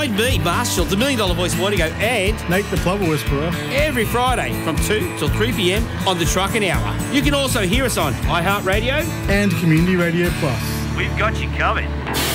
Join me, Marshall, the $1 Million Voice Wardigo, and Nate the Plumber Whisperer every Friday from 2 till 3 p.m. on the Trucking Hour. You can also hear us on iHeartRadio and Community Radio Plus. We've got you covered.